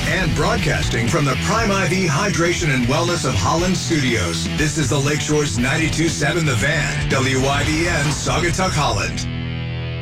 And broadcasting from the Prime IV Hydration and Wellness of Holland Studios, this is the Lakeshore's 92.7 The Van, WYBN, Saugatuck, Holland.